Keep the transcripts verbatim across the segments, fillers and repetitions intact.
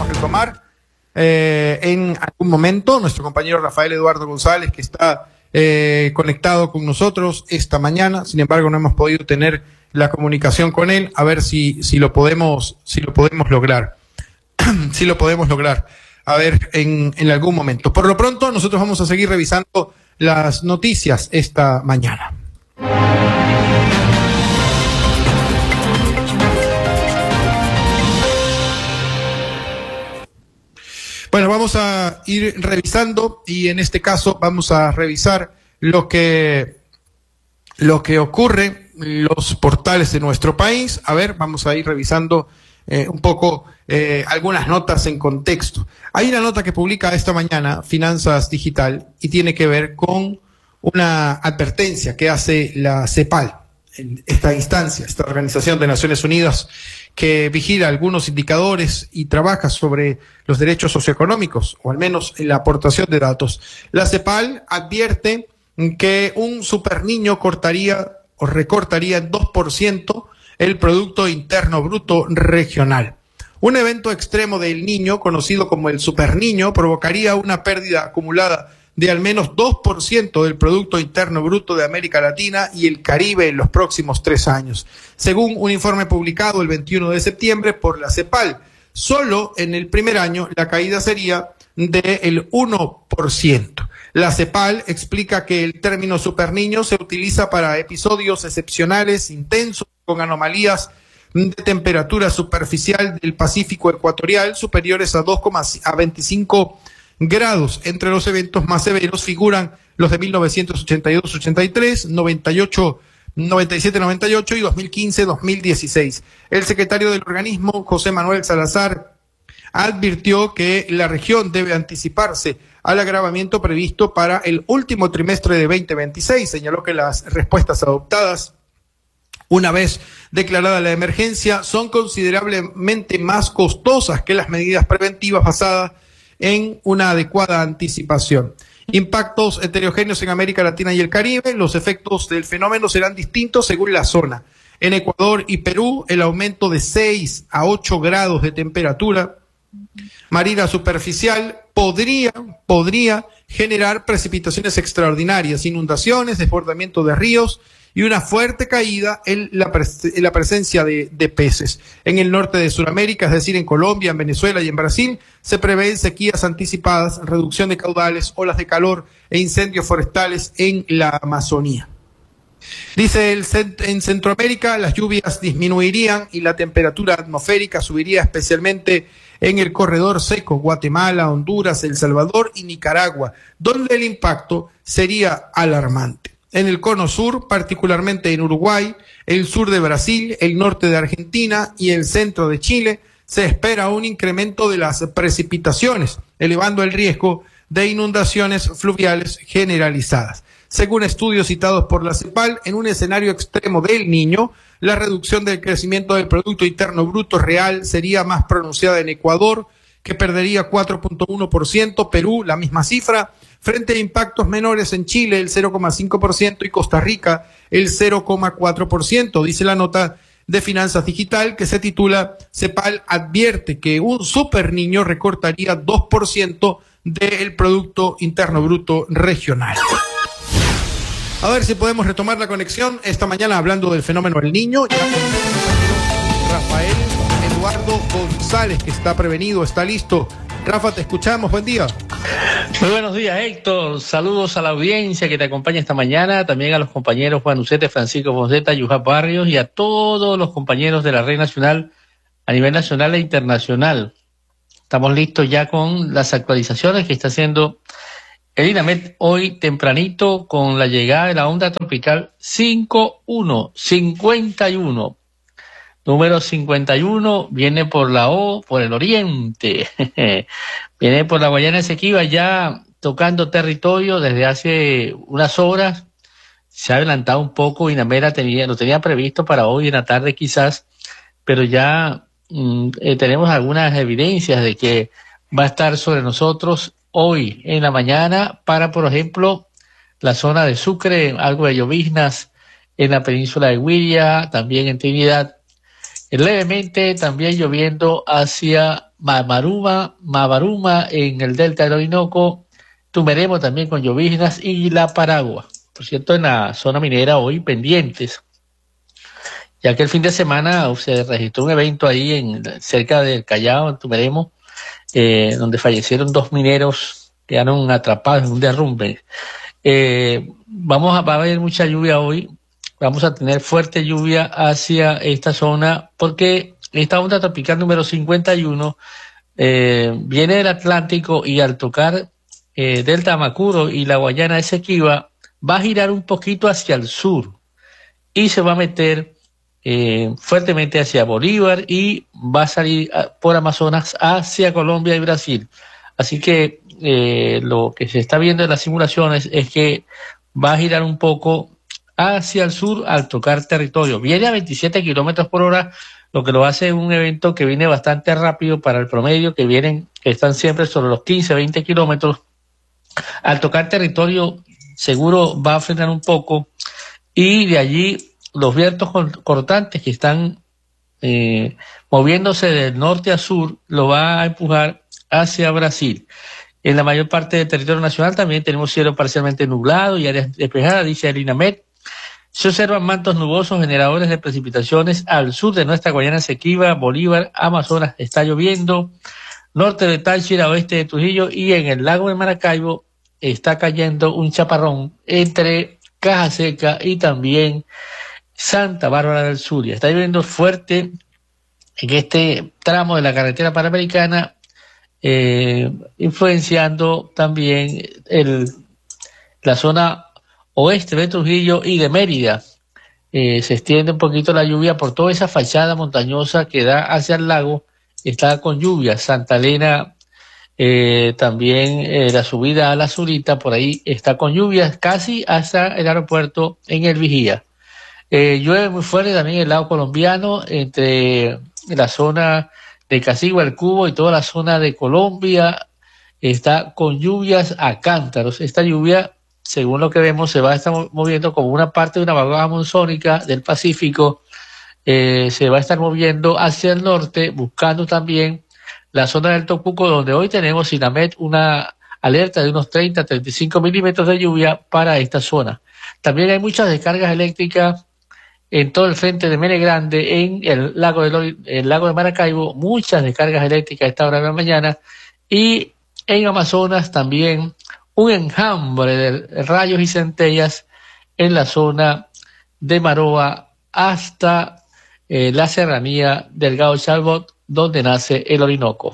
podemos retomar eh, en algún momento. Nuestro compañero Rafael Eduardo González, que está eh, conectado con nosotros esta mañana, sin embargo no hemos podido tener la comunicación con él, a ver si, si lo podemos, si lo podemos lograr, si lo podemos lograr, a ver en, en algún momento. Por lo pronto, nosotros vamos a seguir revisando las noticias esta mañana. Bueno, vamos a ir revisando y en este caso vamos a revisar lo que, lo que ocurre en los portales de nuestro país. A ver, vamos a ir revisando eh, un poco eh, algunas notas en contexto. Hay una nota que publica esta mañana Finanzas Digital y tiene que ver con una advertencia que hace la CEPAL, en esta instancia, esta Organización de Naciones Unidas que vigila algunos indicadores y trabaja sobre los derechos socioeconómicos, o al menos en la aportación de datos. La CEPAL advierte que un superniño cortaría o recortaría en dos por ciento el Producto Interno Bruto regional. Un evento extremo del niño, conocido como el superniño, provocaría una pérdida acumulada de al menos dos por ciento del Producto Interno Bruto de América Latina y el Caribe en los próximos tres años. Según un informe publicado el veintiuno de septiembre por la CEPAL, solo en el primer año la caída sería del uno por ciento. La CEPAL explica que el término superniño se utiliza para episodios excepcionales, intensos, con anomalías de temperatura superficial del Pacífico ecuatorial superiores a dos coma veinticinco grados. Entre los eventos más severos figuran los de mil novecientos ochenta y dos ochenta y tres, noventa y ocho, noventa y siete noventa y ocho y dos mil quince dos mil dieciséis. El secretario del organismo, José Manuel Salazar, advirtió que la región debe anticiparse al agravamiento previsto para el último trimestre de veinte veintiséis. Señaló que las respuestas adoptadas una vez declarada la emergencia son considerablemente más costosas que las medidas preventivas basadas en una adecuada anticipación. Impactos heterogéneos en América Latina y el Caribe. Los efectos del fenómeno serán distintos según la zona. En Ecuador y Perú, el aumento de seis a ocho grados de temperatura marina superficial podría, podría generar precipitaciones extraordinarias, inundaciones, desbordamiento de ríos y una fuerte caída en la, pres en la presencia de, de peces. En el norte de Sudamérica, es decir, en Colombia, en Venezuela y en Brasil, se prevén sequías anticipadas, reducción de caudales, olas de calor e incendios forestales en la Amazonía. Dice, el, en Centroamérica las lluvias disminuirían y la temperatura atmosférica subiría especialmente en el corredor seco, Guatemala, Honduras, El Salvador y Nicaragua, donde el impacto sería alarmante. En el cono sur, particularmente en Uruguay, el sur de Brasil, el norte de Argentina y el centro de Chile, se espera un incremento de las precipitaciones, elevando el riesgo de inundaciones fluviales generalizadas. Según estudios citados por la CEPAL, en un escenario extremo del Niño, la reducción del crecimiento del Producto Interno Bruto real sería más pronunciada en Ecuador, que perdería cuatro punto uno por ciento, Perú, la misma cifra, frente a impactos menores en Chile, el cero coma cinco por ciento, y Costa Rica, el cero coma cuatro por ciento, dice la nota de Finanzas Digital, que se titula CEPAL advierte que un superniño recortaría dos por ciento del Producto Interno Bruto regional. A ver si podemos retomar la conexión esta mañana hablando del fenómeno El Niño. Ya con Rafael Eduardo González, que está prevenido, está listo. Rafa, te escuchamos, buen día. Muy buenos días, Héctor. Saludos a la audiencia que te acompaña esta mañana, también a los compañeros Juan Ucete, Francisco Fonseca, Yujá Barrios y a todos los compañeros de la Red Nacional a nivel nacional e internacional. Estamos listos ya con las actualizaciones que está haciendo el INAMET hoy tempranito con la llegada de la onda tropical cincuenta y uno, cincuenta y uno. Número cincuenta y uno viene por la O, por el oriente. Viene por la Guayana Esequiba, ya tocando territorio desde hace unas horas. Se ha adelantado un poco, INAMET tenía, lo tenía previsto para hoy en la tarde quizás, pero ya mm, eh, tenemos algunas evidencias de que va a estar sobre nosotros hoy en la mañana para, por ejemplo, la zona de Sucre, algo de lloviznas en la península de Huilla, también en Trinidad, levemente también lloviendo hacia Mamaruma, Mabaruma en el delta del Orinoco, Tumeremo también con lloviznas y La Paragua. Por cierto, en la zona minera hoy pendientes, ya que el fin de semana se registró un evento ahí en cerca del Callao, en Tumeremo, eh, donde fallecieron dos mineros, quedaron atrapados en un derrumbe. Eh, vamos a, va a haber mucha lluvia hoy, vamos a tener fuerte lluvia hacia esta zona, porque esta onda tropical número cincuenta y uno eh, viene del Atlántico y al tocar eh, Delta Amacuro y la Guayana Esequiba, va a girar un poquito hacia el sur y se va a meter eh, fuertemente hacia Bolívar y va a salir a, por Amazonas hacia Colombia y Brasil. Así que eh, lo que se está viendo en las simulaciones es que va a girar un poco hacia el sur al tocar territorio. Viene a veintisiete kilómetros por hora, lo que lo hace un evento que viene bastante rápido para el promedio, que vienen, que están siempre sobre los quince, veinte kilómetros. Al tocar territorio seguro va a frenar un poco y de allí los vientos cortantes que están eh, moviéndose del norte a sur lo va a empujar hacia Brasil. En la mayor parte del territorio nacional también tenemos cielo parcialmente nublado y áreas despejadas, dice el INAMED. Se observan mantos nubosos generadores de precipitaciones al sur de nuestra Guayana Esequiba, Bolívar, Amazonas está lloviendo, norte de Táchira, oeste de Trujillo y en el lago de Maracaibo está cayendo un chaparrón entre Caja Seca y también Santa Bárbara del Zulia. Está lloviendo fuerte en este tramo de la carretera panamericana, eh, influenciando también el, la zona oeste de Trujillo y de Mérida. Eh, se extiende un poquito la lluvia por toda esa fachada montañosa que da hacia el lago, está con lluvia. Santa Elena, eh, también eh, la subida a la Zurita, por ahí está con lluvias casi hasta el aeropuerto en el Vigía. Eh, llueve muy fuerte también el lado colombiano, entre la zona de Casigua, el Cubo y toda la zona de Colombia, está con lluvias a cántaros. Esta lluvia, según lo que vemos, se va a estar moviendo como una parte de una vaguada monzónica del Pacífico, eh, se va a estar moviendo hacia el norte, buscando también la zona del Tocuco, donde hoy tenemos INAMED una alerta de unos treinta a treinta y cinco milímetros de lluvia para esta zona. También hay muchas descargas eléctricas en todo el frente de Mene Grande, en el lago de, el lago de Maracaibo, muchas descargas eléctricas a esta hora de la mañana, y en Amazonas también un enjambre de rayos y centellas en la zona de Maroa hasta eh, la serranía del Gao Chalbot, donde nace el Orinoco.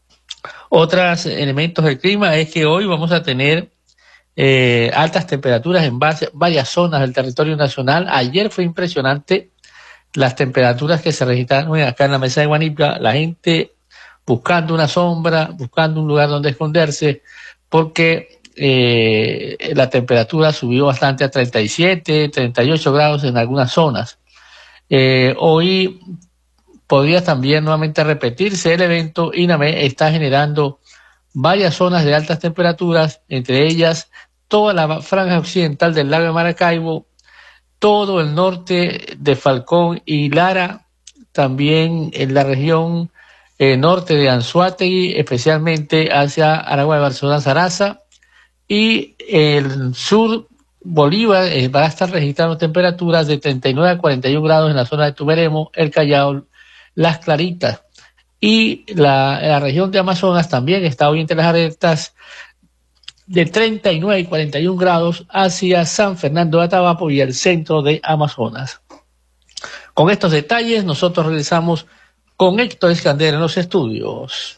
Otros elementos del clima es que hoy vamos a tener eh, altas temperaturas en base, varias zonas del territorio nacional. Ayer fue impresionante las temperaturas que se registraron acá en la mesa de Guanipa, la gente buscando una sombra, buscando un lugar donde esconderse, porque eh, la temperatura subió bastante a treinta y siete, treinta y ocho grados en algunas zonas. Eh, hoy podría también nuevamente repetirse el evento. INAME está generando varias zonas de altas temperaturas, entre ellas toda la franja occidental del lago de Maracaibo, todo el norte de Falcón y Lara, también en la región eh, norte de Anzoátegui, especialmente hacia Aragua de Barcelona, Zaraza, y el sur Bolívar eh, va a estar registrando temperaturas de treinta y nueve a cuarenta y uno grados en la zona de Tumeremo, el Callao, Las Claritas, y la, la región de Amazonas también está hoy entre las alertas de treinta y nueve y cuarenta y uno grados hacia San Fernando de Atabapo y el centro de Amazonas. Con estos detalles nosotros regresamos con Héctor Escandera en los estudios.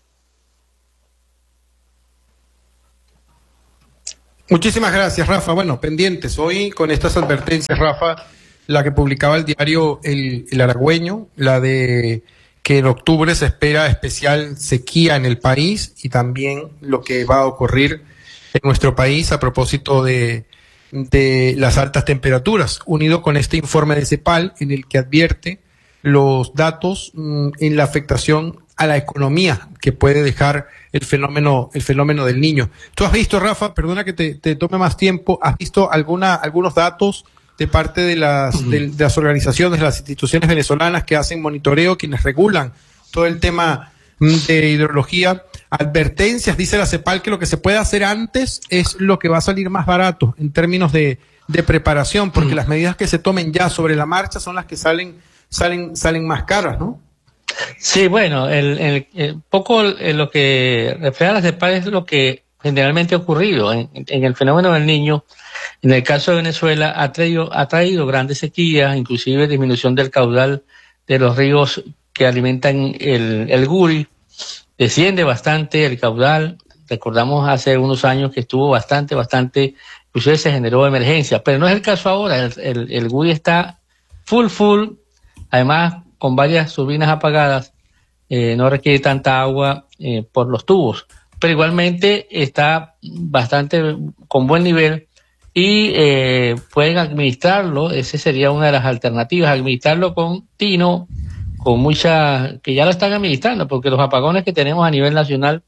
Muchísimas gracias, Rafa. Bueno, pendientes hoy con estas advertencias, Rafa, la que publicaba el diario El, el Aragüeño, la de que en octubre se espera especial sequía en el país, y también lo que va a ocurrir en nuestro país a propósito de, de las altas temperaturas, unido con este informe de CEPAL en el que advierte los datos mmm, en la afectación a la economía que puede dejar el fenómeno el fenómeno del Niño. ¿Tú has visto, Rafa, perdona que te, te tome más tiempo, has visto alguna algunos datos de parte de las, de, de las organizaciones, de las instituciones venezolanas que hacen monitoreo, quienes regulan todo el tema de hidrología. Advertencias, dice la CEPAL, que lo que se puede hacer antes es lo que va a salir más barato en términos de, de preparación, porque las medidas que se tomen ya sobre la marcha son las que salen, salen, salen más caras, ¿no? Sí, bueno, el, el, el poco el, lo que refleja la CEPAL es lo que generalmente ha ocurrido en, en el fenómeno del Niño. En el caso de Venezuela ha traído, ha traído grandes sequías, inclusive disminución del caudal de los ríos que alimentan el, el Guri. Desciende bastante el caudal. Recordamos hace unos años que estuvo bastante, bastante, inclusive se generó emergencia, pero no es el caso ahora. El, el, el Guri está full, full, además con varias turbinas apagadas, eh, no requiere tanta agua eh, por los tubos, pero igualmente está bastante con buen nivel y eh, pueden administrarlo. Esa sería una de las alternativas, administrarlo con tino, con mucha, que ya lo están administrando, porque los apagones que tenemos a nivel nacional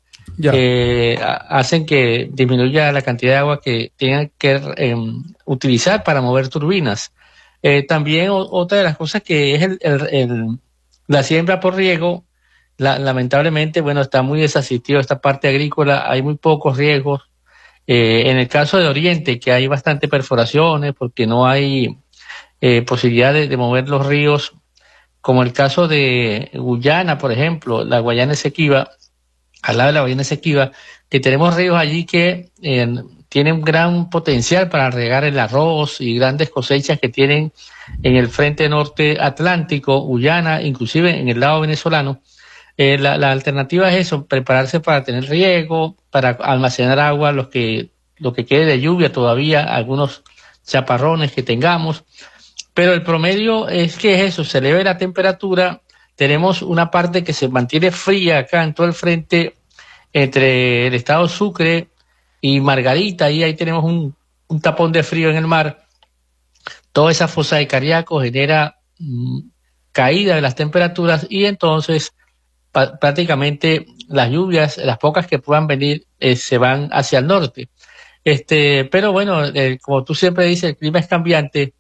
eh, hacen que disminuya la cantidad de agua que tengan que eh, utilizar para mover turbinas. Eh, también o, otra de las cosas que es el, el, el, la siembra por riego, la, lamentablemente, bueno, está muy desasistido esta parte agrícola, hay muy pocos riegos. Eh, en el caso de Oriente, que hay bastante perforaciones, porque no hay eh, posibilidad de, de mover los ríos, como el caso de Guyana, por ejemplo, la Guayana Esequiba, al lado de la Guayana Esequiba, que tenemos ríos allí que eh, tienen gran potencial para regar el arroz y grandes cosechas que tienen en el frente norte atlántico, Guyana, inclusive en el lado venezolano. Eh, la, la alternativa es eso, prepararse para tener riego, para almacenar agua, los que, lo que quede de lluvia todavía, algunos chaparrones que tengamos. Pero el promedio es que es eso, se eleve la temperatura, tenemos una parte que se mantiene fría acá en todo el frente entre el estado Sucre y Margarita, y ahí tenemos un, un tapón de frío en el mar. Toda esa fosa de Cariaco genera mmm, caída de las temperaturas y entonces pa- prácticamente las lluvias, las pocas que puedan venir, eh, se van hacia el norte. Este, pero bueno, eh, como tú siempre dices, el clima es cambiante.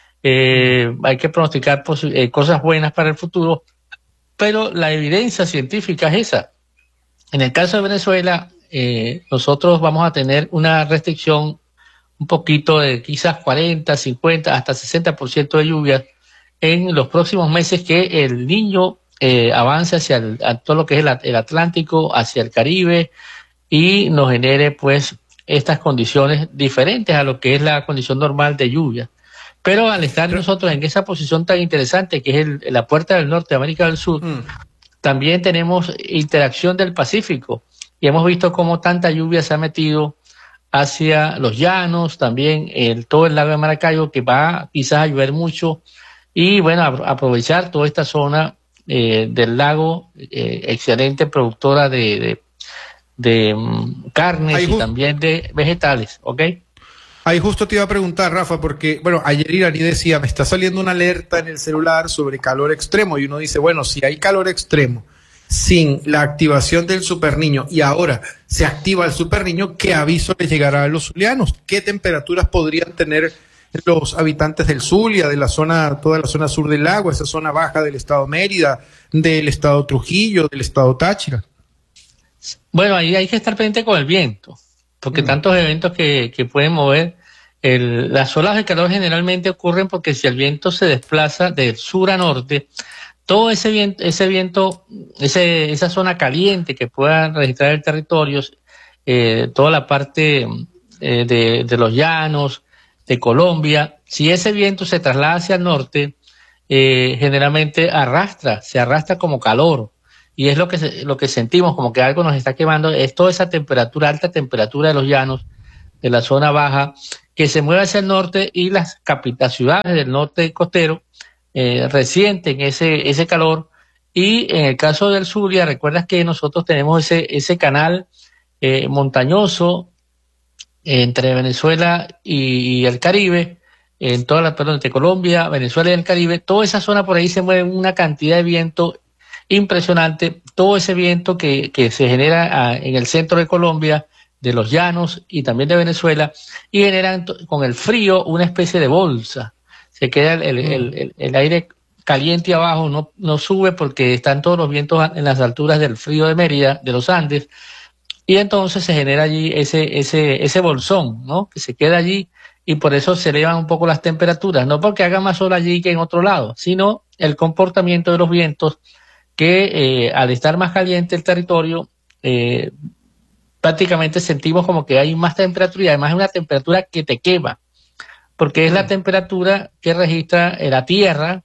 Eh, hay que pronosticar eh, cosas buenas para el futuro, pero la evidencia científica es esa. En el caso de Venezuela, eh, nosotros vamos a tener una restricción un poquito de quizás cuarenta, cincuenta, hasta sesenta por ciento de lluvias en los próximos meses, que el Niño eh, avance hacia el, a todo lo que es el, el Atlántico, hacia el Caribe, y nos genere pues estas condiciones diferentes a lo que es la condición normal de lluvia. Pero al estar nosotros en esa posición tan interesante que es el, la puerta del norte de América del Sur, mm. también tenemos interacción del Pacífico y hemos visto cómo tanta lluvia se ha metido hacia los llanos, también el, todo el lago de Maracayo, que va quizás a llover mucho, y bueno, a, aprovechar toda esta zona eh, del lago, eh, excelente productora de, de, de um, carnes y también de vegetales, ¿ok? Ahí justo te iba a preguntar, Rafa, porque, bueno, ayer Iraní decía, me está saliendo una alerta en el celular sobre calor extremo, y uno dice, bueno, si hay calor extremo sin la activación del superniño y ahora se activa el superniño, ¿qué aviso le llegará a los zulianos? ¿Qué temperaturas podrían tener los habitantes del Zulia, de la zona, toda la zona sur del lago, esa zona baja del estado Mérida, del estado Trujillo, del estado Táchira? Bueno, ahí hay que estar pendiente con el viento, porque mm. tantos eventos que, que pueden mover. El, las olas de calor generalmente ocurren porque si el viento se desplaza del sur a norte, todo ese viento, ese viento, ese, esa zona caliente que pueda registrar el territorio, eh, toda la parte eh, de, de los llanos, de Colombia, si ese viento se traslada hacia el norte, eh, generalmente arrastra, se arrastra como calor. Y es lo que, se, lo que sentimos, como que algo nos está quemando, es toda esa temperatura, alta temperatura de los llanos, de la zona baja, que se mueve hacia el norte, y las capitales, ciudades del norte costero eh, resienten ese, ese calor. Y en el caso del Zulia, recuerdas que nosotros tenemos ese, ese canal eh, montañoso entre Venezuela y, y el Caribe, en toda la, perdón, entre Colombia, Venezuela y el Caribe, toda esa zona por ahí se mueve una cantidad de viento impresionante, todo ese viento que, que se genera a, en el centro de Colombia, de los llanos y también de Venezuela, y generan con el frío una especie de bolsa, se queda el, el, el, el, el aire caliente abajo, no, no sube porque están todos los vientos en las alturas del frío de Mérida, de los Andes, y entonces se genera allí ese, ese, ese bolsón, ¿no? Que se queda allí, y por eso se elevan un poco las temperaturas, no porque haga más sol allí que en otro lado, sino el comportamiento de los vientos que eh, al estar más caliente el territorio, eh, prácticamente sentimos como que hay más temperatura, y además es una temperatura que te quema, porque es la temperatura que registra la Tierra,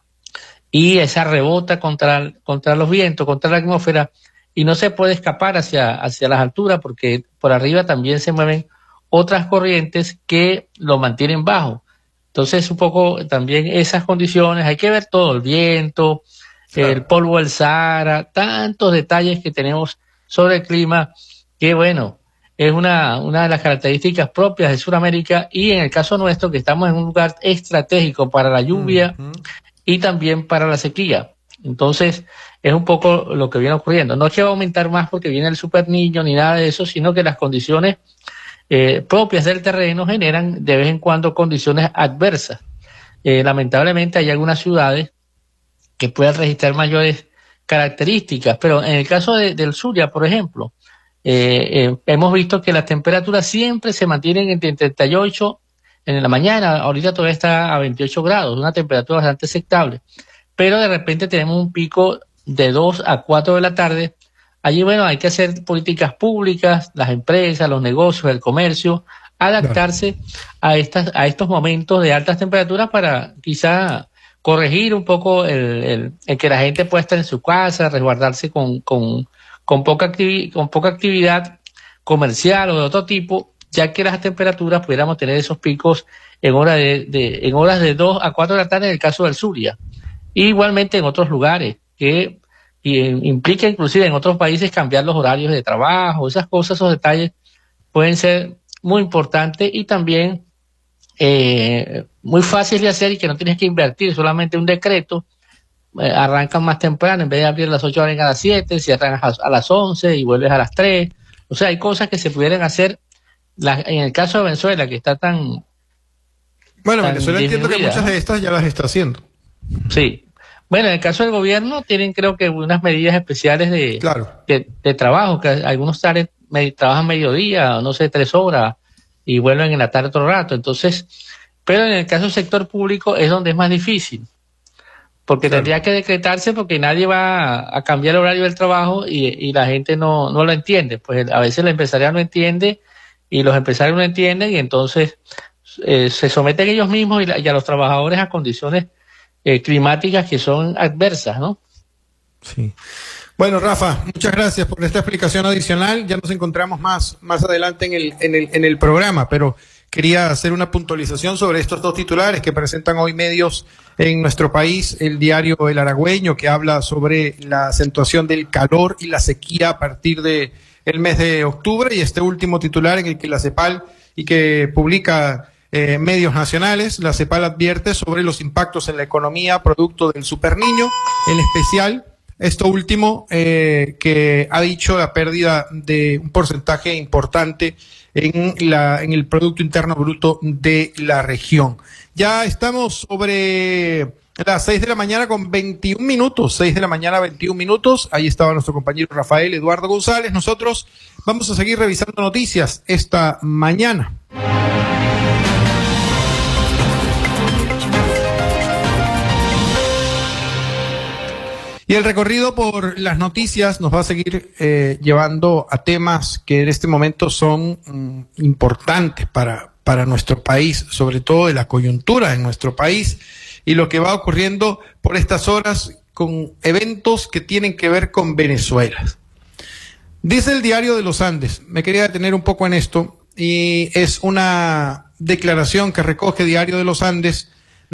y esa rebota contra, contra los vientos, contra la atmósfera, y no se puede escapar hacia, hacia las alturas, porque por arriba también se mueven otras corrientes que lo mantienen bajo. Entonces, un poco también esas condiciones, hay que ver todo, el viento, claro, el polvo del Sahara, tantos detalles que tenemos sobre el clima, que bueno, es una, una de las características propias de Sudamérica, y en el caso nuestro, que estamos en un lugar estratégico para la lluvia, uh-huh, y también para la sequía. Entonces, es un poco lo que viene ocurriendo. No es que va a aumentar más porque viene el Super Niño ni nada de eso, sino que las condiciones eh, propias del terreno generan de vez en cuando condiciones adversas. Eh, lamentablemente hay algunas ciudades que pueden registrar mayores características, pero en el caso de, del Zulia, por ejemplo, eh, eh, hemos visto que las temperaturas siempre se mantienen entre treinta y ocho en la mañana, ahorita todavía está a veintiocho grados, una temperatura bastante aceptable, pero de repente tenemos un pico de dos a cuatro de la tarde. Allí, bueno, hay que hacer políticas públicas, las empresas, los negocios, el comercio, adaptarse a estas, a estos momentos de altas temperaturas para quizá corregir un poco el, el, el que la gente pueda estar en su casa, resguardarse con, con, con poca activi- con poca actividad comercial o de otro tipo, ya que las temperaturas pudiéramos tener esos picos en, hora de, de, en horas de dos a cuatro de la tarde en el caso del Zulia. Y igualmente en otros lugares, que y, implica inclusive en otros países cambiar los horarios de trabajo, esas cosas, esos detalles pueden ser muy importantes, y también eh, muy fácil de hacer, y que no tienes que invertir solamente un decreto. Eh, arrancan más temprano, en vez de abrir a las ocho, abren a las siete, cierran a, a las once y vuelves a las tres. O sea, hay cosas que se pudieran hacer. La, en el caso de Venezuela, que está tan... Bueno, tan Venezuela entiendo que muchas, ¿no?, de estas ya las está haciendo. Sí. Bueno, en el caso del gobierno tienen, creo que, unas medidas especiales de, claro, de, de trabajo, que algunos salen, me, trabajan mediodía, no sé, tres horas, y vuelven en la tarde otro rato. Entonces, pero en el caso del sector público es donde es más difícil, porque claro, tendría que decretarse, porque nadie va a, a cambiar el horario del trabajo, y, y la gente no, no lo entiende. Pues a veces el empresariado no entiende, y los empresarios no entienden, y entonces eh, se someten ellos mismos y, la, y a los trabajadores a condiciones eh, climáticas que son adversas, ¿no? Sí. Bueno, Rafa, muchas gracias por esta explicación adicional. Ya nos encontramos más, más adelante en el, en el, en el programa, pero quería hacer una puntualización sobre estos dos titulares que presentan hoy medios en nuestro país. El diario El Aragüeño, que habla sobre la acentuación del calor y la sequía a partir de el mes de octubre, y este último titular en el que la CEPAL, y que publica eh, medios nacionales, la CEPAL advierte sobre los impactos en la economía producto del Superniño, en especial esto último eh, que ha dicho la pérdida de un porcentaje importante en, la, en el Producto Interno Bruto de la región. Ya estamos sobre las seis de la mañana con veintiún minutos, seis de la mañana veintiún minutos, ahí estaba nuestro compañero Rafael Eduardo González. Nosotros vamos a seguir revisando noticias esta mañana. Y el recorrido por las noticias nos va a seguir eh, llevando a temas que en este momento son mm, importantes para, para nuestro país, sobre todo de la coyuntura en nuestro país y lo que va ocurriendo por estas horas con eventos que tienen que ver con Venezuela. Dice el Diario de los Andes, me quería detener un poco en esto, y es una declaración que recoge Diario de los Andes